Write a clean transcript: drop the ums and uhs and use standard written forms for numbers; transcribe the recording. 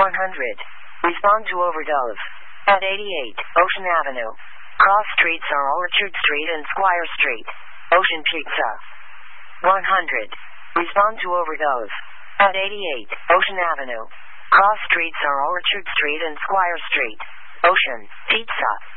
Respond to overdose. At 88 Ocean Avenue. Cross streets are Orchard Street and Squire Street. Ocean Pizza. 100. Respond to overdose. At 88 Ocean Avenue. Cross streets are Orchard Street and Squire Street. Ocean Pizza.